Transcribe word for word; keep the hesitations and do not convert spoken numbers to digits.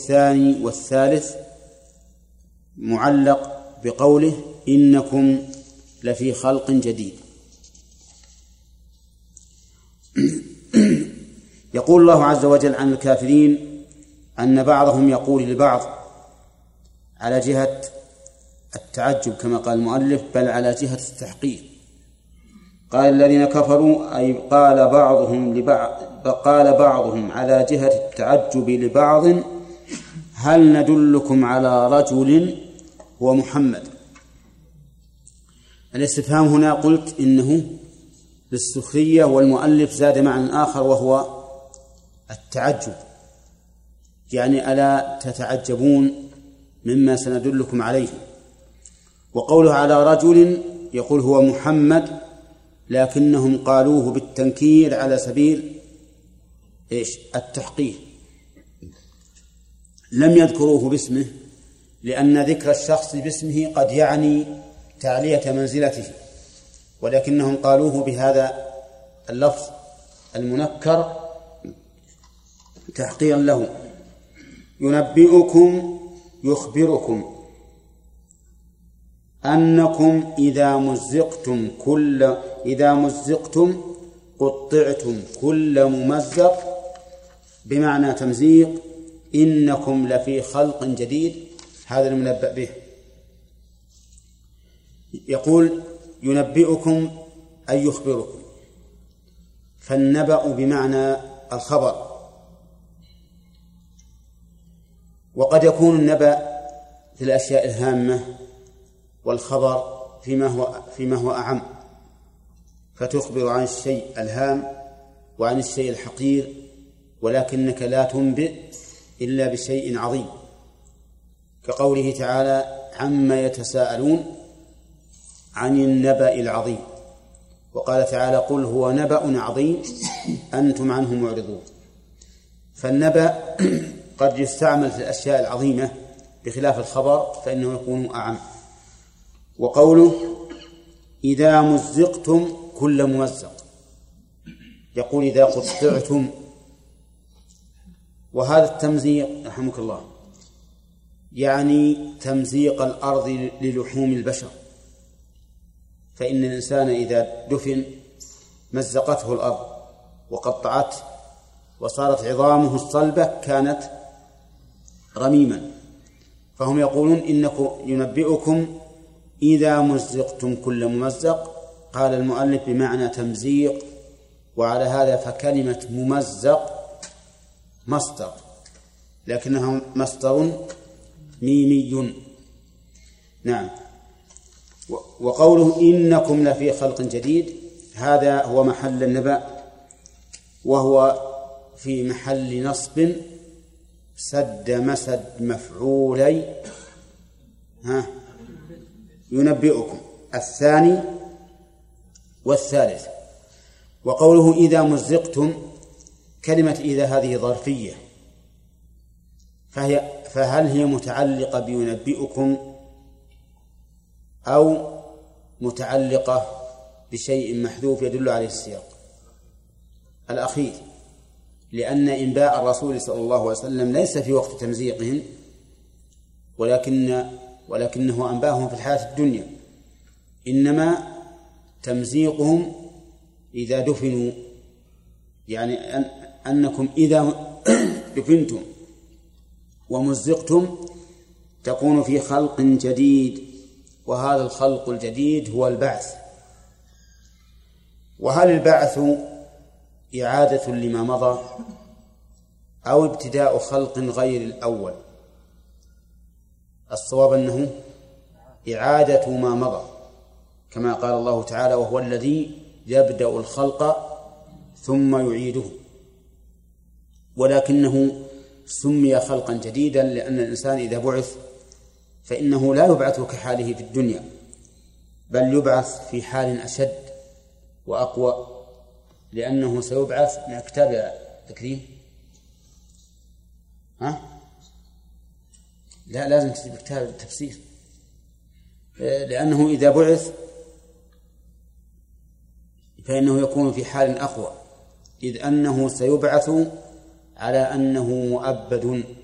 الثاني والثالث معلق بقوله إنكم لفي خلق جديد. يقول الله عز وجل عن الكافرين أن بعضهم يقول لبعض على جهة التعجب كما قال المؤلف، بل على جهة التحقيق. قال الذين كفروا أي قال بعضهم لبعض قال بعضهم على جهة التعجب لبعض هل ندلكم على رجل هو محمد. الاستفهام هنا قلت إنه للسخرية، والمؤلف زاد معنى آخر وهو التعجب، يعني ألا تتعجبون مما سندلكم عليه. وقوله على رجل يقول هو محمد، لكنهم قالوه بالتنكير على سبيل إيش؟ التحقير، لم يذكروه باسمه، لأن ذكر الشخص باسمه قد يعني تعلية منزلته، ولكنهم قالوه بهذا اللفظ المنكر تحقيرا له. ينبئكم يخبركم أنكم إذا مزقتم كل إذا مزقتم قطعتم كل ممزق، بمعنى تمزيق، إنكم لفي خلق جديد، هذا المنبأ به. يقول ينبئكم أي يخبركم، فالنبأ بمعنى الخبر، وقد يكون النبأ في الأشياء الهامة والخبر فيما هو فيما هو أعم، فتخبر عن الشيء الهام وعن الشيء الحقير، ولكنك لا تنبئ إلا بشيء عظيم، كقوله تعالى عما يتساءلون عن النبأ العظيم، وقال تعالى قل هو نبأ عظيم أنتم عنه معرضون. فالنبأ قد يستعمل في الأشياء العظيمة بخلاف الخبر فإنه يكون أعم. وقوله إذا مزقتم كل ممزق، يقول إذا قطعتم، وهذا التمزيق رحمك الله يعني تمزيق الأرض للحوم البشر، فإن الإنسان إذا دفن مزقته الأرض وقطعته وصارت عظامه الصلبة كانت رميما، فهم يقولون إنكم ينبئكم إذا مزقتم كل ممزق. قال المؤلف بمعنى تمزيق، وعلى هذا فكلمة ممزق مصدر، لكنها مصدر ميمي. نعم. وقوله إنكم لفي خلق جديد هذا هو محل النبأ، وهو في محل نصب سد مسد مفعولي ها ينبئكم الثاني والثالث. وقوله إذا مزقتم، كلمة إذا هذه ظرفية، فهي فهل هي متعلقة بينبئكم أو متعلقة بشيء محذوف يدل عليه السياق؟ الأخير، لأن إنباء الرسول صلى الله عليه وسلم ليس في وقت تمزيقهم، ولكن ولكنه أنباهم في الحياة الدنيا، إنما تمزيقهم إذا دفنوا، يعني أن أنكم إذا دفنتم ومزقتم تكون في خلق جديد، وهذا الخلق الجديد هو البعث. وهل البعث إعادة لما مضى أو ابتداء خلق غير الأول؟ الصواب أنه إعادة ما مضى، كما قال الله تعالى وهو الذي يبدأ الخلق ثم يعيده، ولكنه سمي خلقا جديدا لأن الإنسان إذا بعث فإنه لا يبعث كحاله في الدنيا، بل يبعث في حال أشد وأقوى، لأنه سيبعث من كتاب تكريم. ها؟ لا، لازم تجيب كتاب التفسير، لأنه إذا بعث فإنه يكون في حال أقوى، إذ أنه سيبعث على أنه مؤبد